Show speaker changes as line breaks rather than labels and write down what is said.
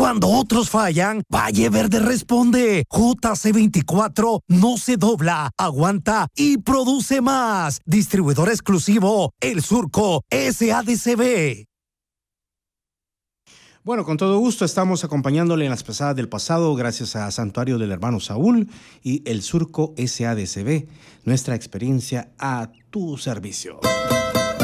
Cuando otros fallan, Valle Verde responde. JC24 no se dobla, aguanta y produce más. Distribuidor exclusivo, El Surco SADCB.
Bueno, con todo gusto estamos acompañándole en las pasadas del pasado gracias a Santuario del Hermano Saúl y El Surco SADCB, nuestra experiencia a tu servicio.